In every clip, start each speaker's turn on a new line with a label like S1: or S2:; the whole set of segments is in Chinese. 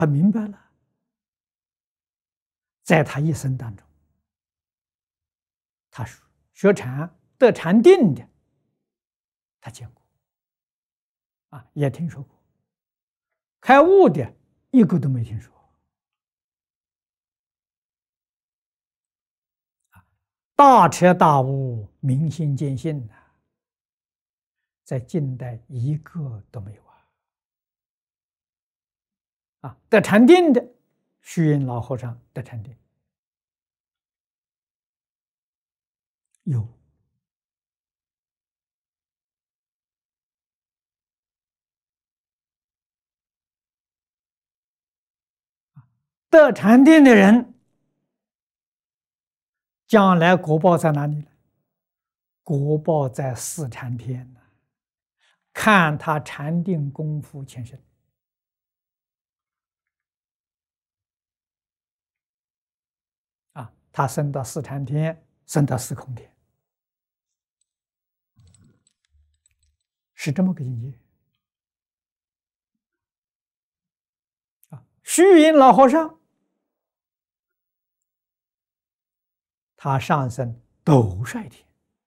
S1: 他明白了，在他一生当中，他学禅得禅定的，他见过，也听说过，开悟的一个都没听说。大彻大悟、明心见性的，在近代一个都没有得禅定的，虚云老和尚得禅定有。得禅定的人，将来果报在哪里呢？果报在四禅天呢，看他禅定功夫前身。他升到四禅天，升到四空天，是这么个境界。虚云老和尚，他上升斗率天，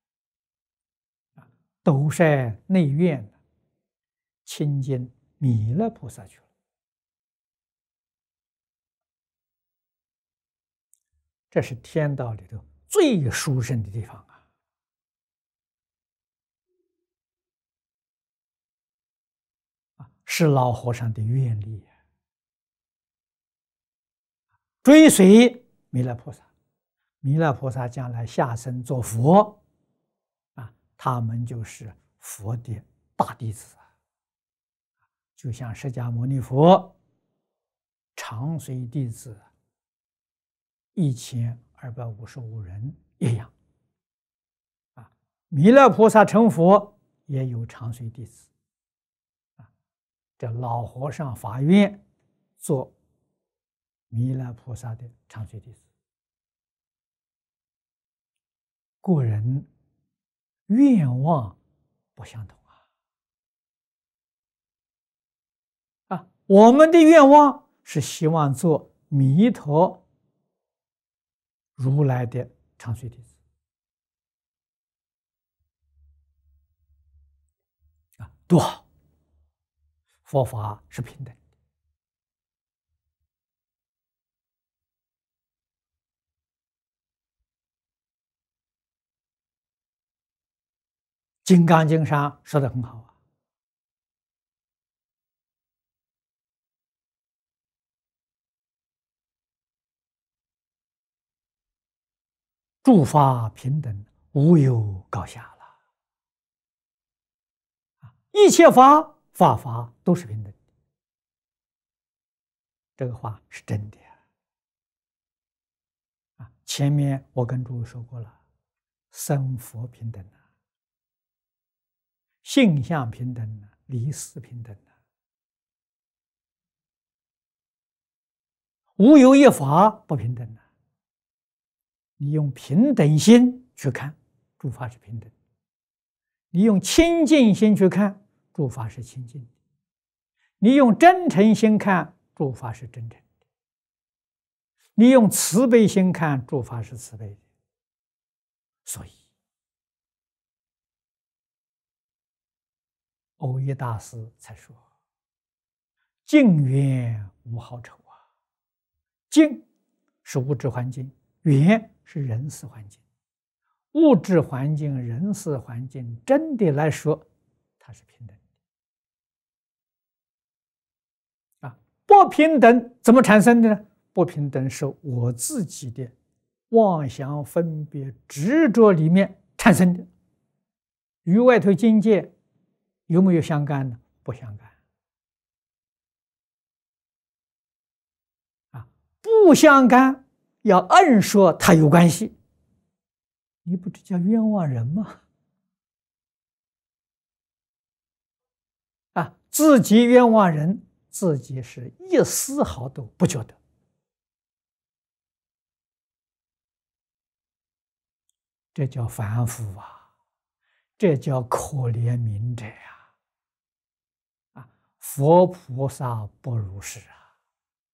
S1: 斗率内院亲近弥勒菩萨去了。这是天道里头最殊胜的地方是老和尚的愿力追随弥勒菩萨，弥勒菩萨将来下生做佛他们就是佛的大弟子就像释迦牟尼佛常随弟子1255人一样弥勒菩萨成佛也有常随弟子这老和尚发愿做弥勒菩萨的常随弟子，个人愿望不相同我们的愿望是希望做弥陀如来的常随弟子多好！佛法是平等的。金刚经上说得很好诸法平等，无有高下了。一切法都是平等的，这个话是真的前面我跟诸位说过了，生佛平等性相平等离事平等无有一法不平等你用平等心去看，诸法是平等；你用清净心去看，诸法是清净的；你用真诚心看，诸法是真诚的；你用慈悲心看，诸法是慈悲的。所以，蕅益大师才说：“境缘无好丑境是物质环境，缘是人事环境。物质环境、人事环境，真的来说，它是平等的不平等怎么产生的呢？不平等是我自己的妄想、分别、执着里面产生的，与外头境界有没有相干呢？不相干不相干，要硬说它有关系，你不是叫冤枉人吗？自己冤枉人，自己是一丝毫都不觉得。这叫凡夫这叫可怜悯者佛菩萨不如是